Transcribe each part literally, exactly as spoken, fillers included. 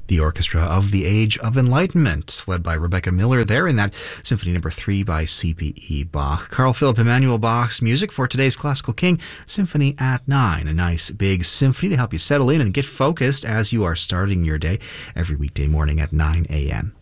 The Orchestra of the Age of Enlightenment, led by Rebecca Miller there in that Symphony Number three by C P E Bach. Carl Philipp Emanuel Bach's music for today's Classical King Symphony at nine. A nice big symphony to help you settle in and get focused as you are starting your day every weekday morning at nine a.m.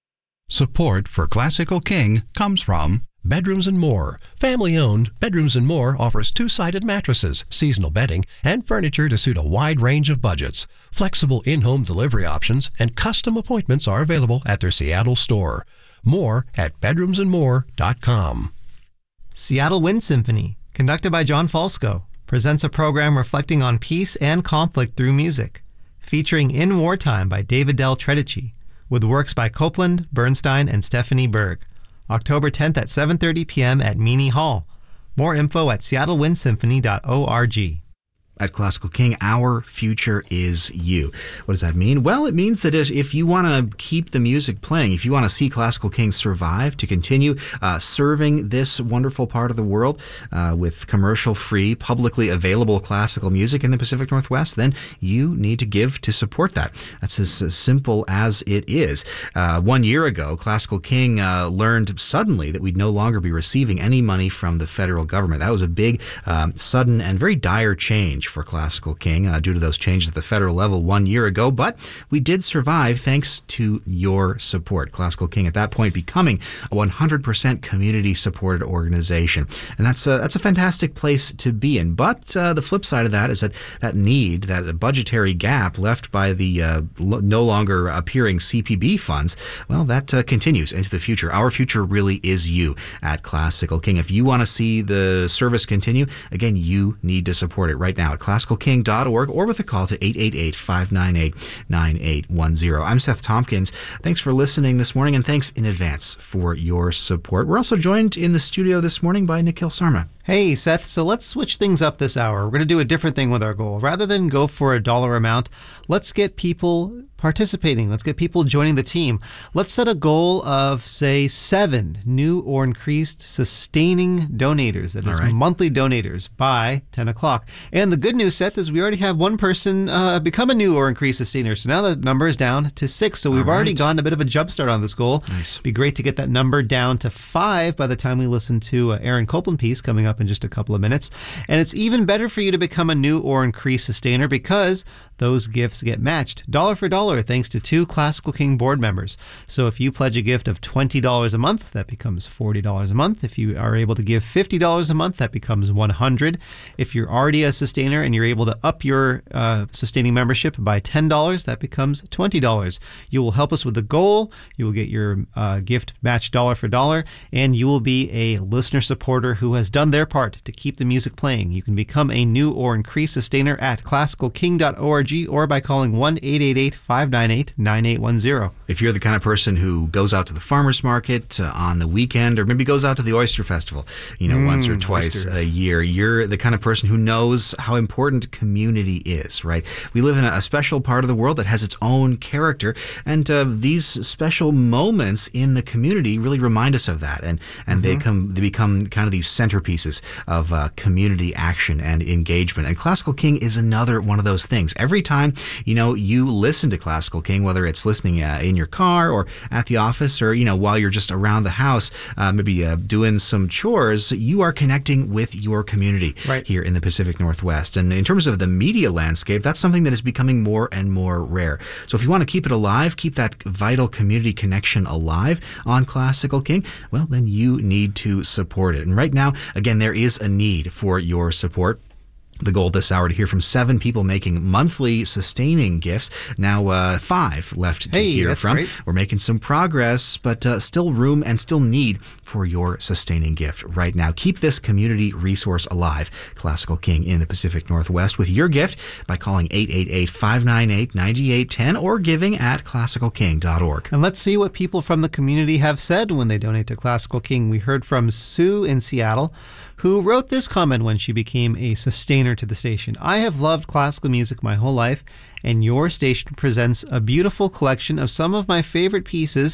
Support for Classical King comes from Bedrooms and More. Family-owned, Bedrooms and More offers two-sided mattresses, seasonal bedding, and furniture to suit a wide range of budgets. Flexible in-home delivery options and custom appointments are available at their Seattle store. More at bedrooms and more dot com. Seattle Wind Symphony, conducted by John Falsco, presents a program reflecting on peace and conflict through music, featuring In Wartime by David Del Tredici, with works by Copland, Bernstein, and Stephanie Berg. October tenth at seven thirty p.m. at Meany Hall. More info at seattle wind symphony dot org. At Classical King, our future is you. What does that mean? Well, it means that if you want to keep the music playing, if you want to see Classical King survive, to continue uh, serving this wonderful part of the world uh, with commercial-free, publicly available classical music in the Pacific Northwest, then you need to give to support that. That's as, as simple as it is. Uh, one year ago, Classical King uh, learned suddenly that we'd no longer be receiving any money from the federal government. That was a big, um, sudden, and very dire change for Classical King uh, due to those changes at the federal level one year ago, but we did survive thanks to your support. Classical King at that point becoming a one hundred percent community-supported organization, and that's a, that's a fantastic place to be in. But uh, the flip side of that is that that need, that budgetary gap left by the uh, lo- no longer appearing C P B funds, well, that uh, continues into the future. Our future really is you at Classical King. If you want to see the service continue, again, you need to support it right now at classical king dot org or with a call to eight eight eight, five nine eight, nine eight one zero. I'm Seth Tompkins. Thanks for listening this morning, and thanks in advance for your support. We're also joined in the studio this morning by Nikhil Sarma. Hey, Seth, so let's switch things up this hour. We're going to do a different thing with our goal. Rather than go for a dollar amount, let's get people participating. Let's get people joining the team. Let's set a goal of, say, seven new or increased sustaining donators, that is, right. monthly donators, by ten o'clock. And the good news, Seth, is we already have one person uh, become a new or increased sustainer. So now the number is down to six. So we've right. already gotten a bit of a jump start on this goal. Nice. It'd be great to get that number down to five by the time we listen to uh, Aaron Copland piece coming up in just a couple of minutes. And it's even better for you to become a new or increased sustainer because those gifts get matched dollar for dollar thanks to two Classical King board members. So if you pledge a gift of twenty dollars a month, that becomes forty dollars a month. If you are able to give fifty dollars a month, that becomes one hundred dollars. If you're already a sustainer and you're able to up your uh, sustaining membership by ten dollars, that becomes twenty dollars. You will help us with the goal. You will get your uh, gift matched dollar for dollar, and you will be a listener supporter who has done their part to keep the music playing. You can become a new or increased sustainer at classical king dot org or by calling one eight eight eight, five nine eight, nine eight one zero. If you're the kind of person who goes out to the farmer's market uh, on the weekend, or maybe goes out to the oyster festival, you know, mm, once or twice oysters. a year, you're the kind of person who knows how important community is, right? We live in a, a special part of the world that has its own character, and uh, these special moments in the community really remind us of that, and and mm-hmm. they come they become kind of these centerpieces of uh, community action and engagement. And Classical King is another one of those things. Every time, you know, you listen to Classical King, whether it's listening uh, in your car or at the office, or, you know, while you're just around the house, uh, maybe uh, doing some chores, you are connecting with your community right. here in the Pacific Northwest. And in terms of the media landscape, that's something that is becoming more and more rare. So if you want to keep it alive, keep that vital community connection alive on Classical King, well, then you need to support it. And right now, again, there is a need for your support. The goal this hour to hear from seven people making monthly sustaining gifts. Now uh, five left to hey, hear that's from. Great. We're making some progress, but uh, still room and still need for your sustaining gift right now. Keep this community resource alive, Classical King in the Pacific Northwest, with your gift by calling eight eight eight, five nine eight, nine eight one zero or giving at classical king dot org. And let's see what people from the community have said when they donate to Classical King. We heard from Sue in Seattle, who wrote this comment when she became a sustainer to the station. I have loved classical music my whole life, and your station presents a beautiful collection of some of my favorite pieces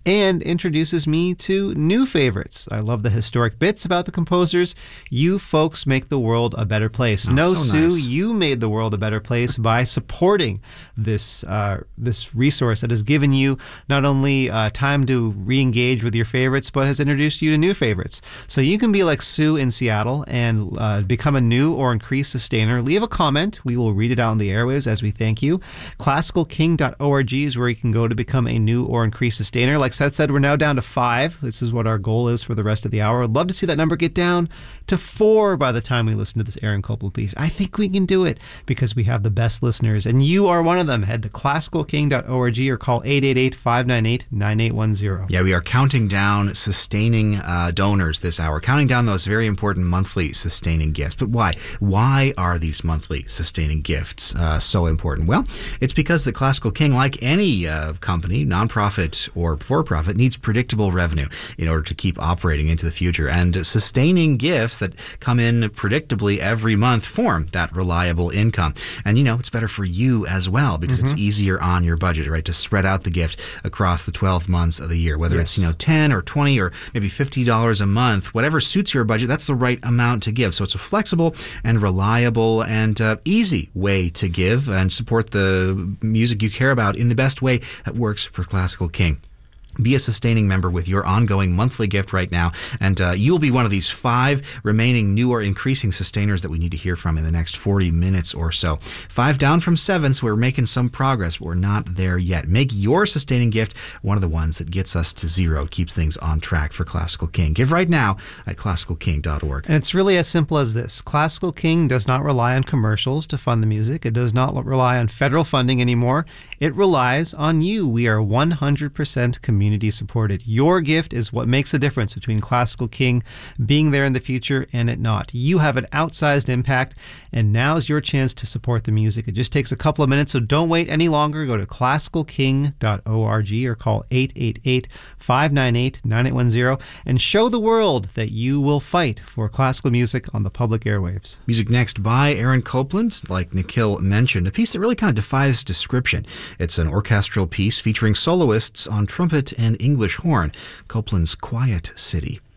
and introduces me to new favorites. I love the historic bits about the composers. You folks make the world a better place. Oh, no, so Sue, nice. you made the world a better place by supporting this uh, this resource that has given you not only uh, time to re-engage with your favorites, but has introduced you to new favorites. So you can be like Sue in Seattle and uh, become a new or increased sustainer. Leave a comment. We will read it out on the airwaves as we thank you. classical king dot org is where you can go to become a new or increased sustainer. Like Seth said, we're now down to five. This is what our goal is for the rest of the hour. I'd love to see that number get down to four by the time we listen to this Aaron Copland piece. I think we can do it because we have the best listeners, and you are one of them. Head to classical king dot org or call eight eight eight, five nine eight, nine eight one zero. Yeah, we are counting down sustaining uh, donors this hour, counting down those very important monthly sustaining gifts. But why? Why are these monthly sustaining gifts uh, so important? Well, it's because the Classical King, like any uh, company, nonprofit or for-profit, needs predictable revenue in order to keep operating into the future. And sustaining gifts that come in predictably every month form that reliable income. And, you know, it's better for you as well because mm-hmm. it's easier on your budget, right, to spread out the gift across the twelve months of the year, whether yes. it's, you know, ten or twenty or maybe fifty dollars a month, whatever suits your budget, that's the right amount to give. So it's a flexible and reliable and uh, easy way to give and support the music you care about in the best way that works for Classical King. Be a sustaining member with your ongoing monthly gift right now, and uh, you'll be one of these five remaining new or increasing sustainers that we need to hear from in the next forty minutes or so. Five down from seven, so we're making some progress, but we're not there yet. Make your sustaining gift one of the ones that gets us to zero, keeps things on track for Classical King. Give right now at classical king dot org. And it's really as simple as this. Classical King does not rely on commercials to fund the music. It does not rely on federal funding anymore. It relies on you. We are one hundred percent community community supported. Your gift is what makes the difference between Classical King being there in the future and it not. You have an outsized impact, and now's your chance to support the music. It just takes a couple of minutes, so don't wait any longer. Go to classical king dot org or call eight eight eight, five nine eight, nine eight one zero and show the world that you will fight for classical music on the public airwaves. Music next by Aaron Copland, like Nikhil mentioned, a piece that really kind of defies description. It's an orchestral piece featuring soloists on trumpet and English horn, Copland's Quiet City.